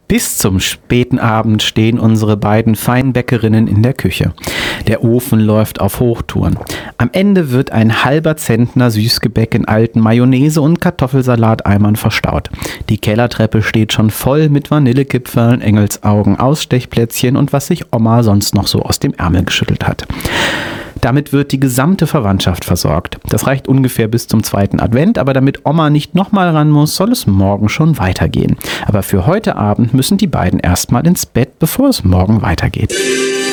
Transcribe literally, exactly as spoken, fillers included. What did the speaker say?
Bis zum späten Abend stehen unsere beiden Feinbäckerinnen in der Küche. Der Ofen läuft auf Hochtouren. Am Ende wird ein halber Zentner Süßgebäck in alten Mayonnaise- und Kartoffelsalat-Eimern verstaut. Die Kellertreppe steht schon voll mit Vanillekipferln, Engelsaugen, Ausstechplätzchen und was sich Oma sonst noch so aus dem Ärmel geschüttelt hat. Damit wird die gesamte Verwandtschaft versorgt. Das reicht ungefähr bis zum zweiten Advent, aber damit Oma nicht nochmal ran muss, soll es morgen schon weitergehen. Aber für heute Abend müssen die beiden erstmal ins Bett, bevor es morgen weitergeht.